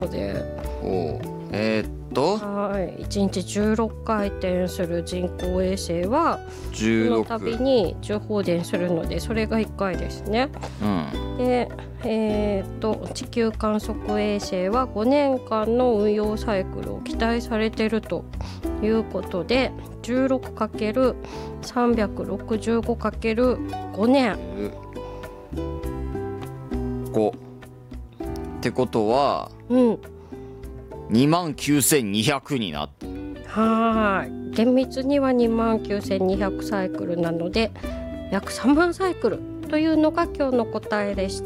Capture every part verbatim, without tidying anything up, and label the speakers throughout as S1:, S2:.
S1: で、
S2: おえー、っと
S1: はいいちにちじゅうろっかい転する人工衛星は
S2: じゅうろく
S1: その度に重放電するので、それがいっかいですね。
S2: うん
S1: で、えー、と地球観測衛星はごねんかんの運用サイクルを期待されているということで じゅうろくかけるさんびゃくろくじゅうごかけるご 年
S2: ごってことは
S1: うん
S2: にまんきゅうせんにひゃくになって
S1: はーい厳密にはにまんきゅうせんにひゃくサイクルなので約さんまんサイクルというのが今日の答えでした。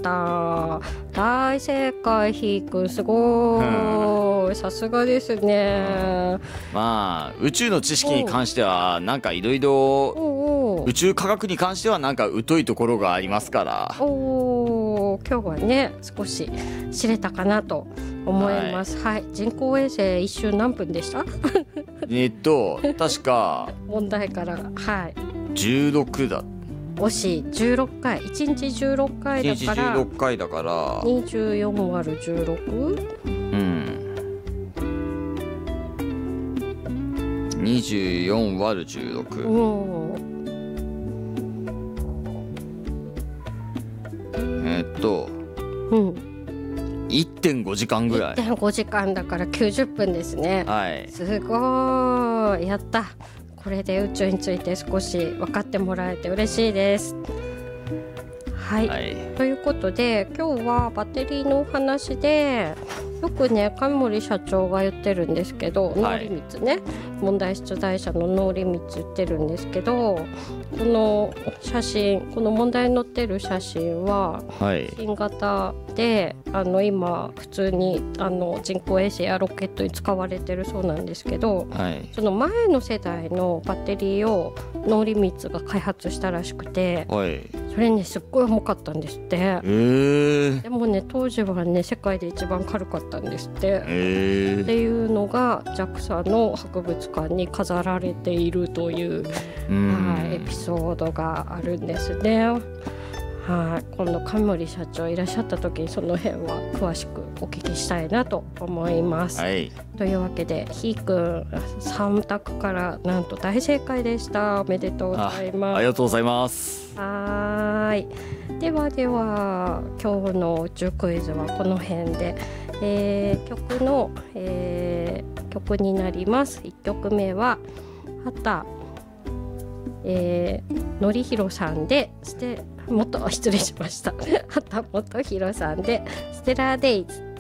S1: 大正解。ひーくんすごーいさすがですね。
S2: まあ宇宙の知識に関してはなんかいろいろ宇宙科学に関してはなんか疎いところがありますから、
S1: おー今日はね少し知れたかなと思います。はい、はい、人工衛星一周何分でした
S2: えっと確か
S1: 問題からはい
S2: じゅうろくだ
S1: 惜しいじゅうろっかいいちにちじゅうろっかいだから
S2: いちにちじゅうろっかいだから
S1: にじゅうよんわるじゅうろく
S2: うんにじゅうよんわるじゅうろく、
S1: うん
S2: えっと
S1: うん
S2: いってんごじかんぐらい
S1: いってんごじかんだからきゅうじゅっぷんですね。
S2: はい
S1: すごいやった。これで宇宙について少し分かってもらえて嬉しいです。はい、はい、ということで今日はバッテリーのお話でよくね上森社長が言ってるんですけど、ノーリミッツね問題出題者のノーリミッツ言ってるんですけど、この写真この問題に載ってる写真は新型で、はい、あの今普通にあの人工衛星やロケットに使われてるそうなんですけど、はい、その前の世代のバッテリーをノーリミッツが開発したらしくて、はい、それねすっごい重かったんですって、えー、でもね当時はね世界で一番軽かったんですって、えー、っていうのが ジャクサ の博物館に飾られているという、はい、エピソードがあるんですね。はい、今度上森社長いらっしゃった時にその辺は詳しくお聞きしたいなと思います、はい、というわけでひーくんさん択からなんと大正解でした。おめでとうございます。
S2: あ, ありがとうございます。
S1: はい、ではでは今日の宇宙クイズはこの辺で、えー、曲の、えー、曲になります。いっきょくめは畑えー、のりひろさんでステもっと失礼しました畑元博さんでステラーデイズ